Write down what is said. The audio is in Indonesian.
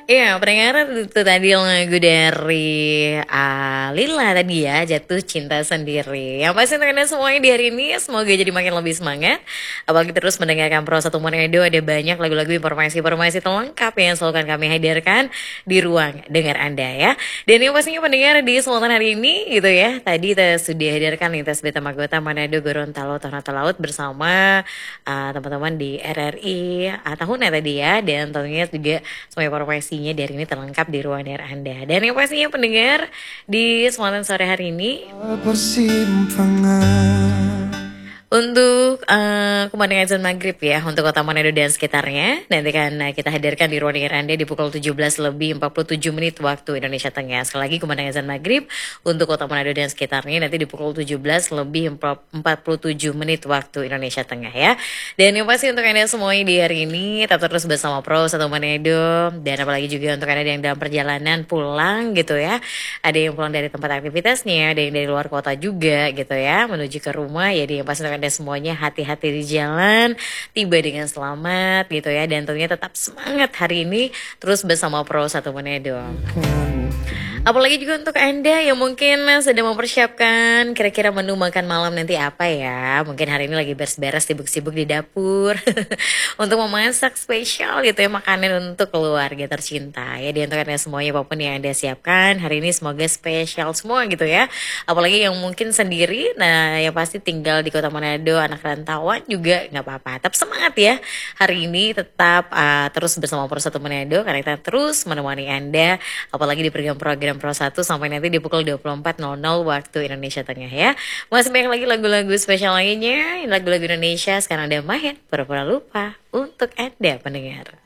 Iya, pendengar itu tadi lagu dari Lila tadi ya, Jatuh Cinta Sendiri. Yang pasti untuk Anda semuanya di hari ini, semoga jadi makin lebih semangat. Apalagi terus mendengarkan Pro Satu Monedo, ada banyak lagu-lagu informasi-informasi terlengkap yang selalu akan kami hadirkan di ruang dengar Anda ya. Dan yang pastinya pendengar di Sultan hari ini gitu ya, tadi kita sudah hadirkan lintas Beta Magota Manado Gorontalo Ternate Laut bersama teman-teman di RRI tahunnya tadi ya. Dan tentunya juga semua informasinya dari ini terlengkap di ruang dengar Anda. Dan yang pastinya pendengar di Selatan sore hari ini Persimpangan. untuk kumandang azan maghrib ya untuk kota Manado dan sekitarnya nanti kan kita hadirkan di ruang dengar Anda di pukul 17 lebih 47 menit waktu Indonesia Tengah. Sekali lagi kumandang azan maghrib untuk kota Manado dan sekitarnya nanti di pukul 17 lebih 47 menit waktu Indonesia Tengah ya. Dan yang pasti untuk Anda semuanya di hari ini tetap terus bersama Pro Satu Manado. Dan apalagi juga untuk Anda yang dalam perjalanan pulang gitu ya, ada yang pulang dari tempat aktivitasnya, ada yang dari luar kota juga gitu ya, menuju ke rumah. Jadi yang pasti untuk Anda semuanya hati-hati di jalan, tiba dengan selamat gitu ya, dan tentunya tetap semangat hari ini terus bersama Pro Satu Manado. Apalagi juga untuk Anda yang mungkin sedang mempersiapkan kira-kira menu makan malam nanti apa ya. Mungkin hari ini lagi beres-beres sibuk-sibuk di dapur untuk memasak spesial gitu ya, makanan untuk keluarga tercinta ya. Di untuk Anda semuanya apapun yang Anda siapkan hari ini semoga spesial semua gitu ya. Apalagi yang mungkin sendiri, nah yang pasti tinggal di kota Manado, anak rantauan juga nggak apa-apa. Tetap semangat ya. Hari ini tetap terus bersama Pro Satu Manado karena kita terus menemani Anda. Apalagi di program-program Pro 1 sampai nanti di pukul 24.00 waktu Indonesia Tengah ya. Masih banyak lagi lagu-lagu spesial lainnya, lagu-lagu Indonesia. Sekarang ada Mahen, pura-pura lupa untuk Anda pendengar.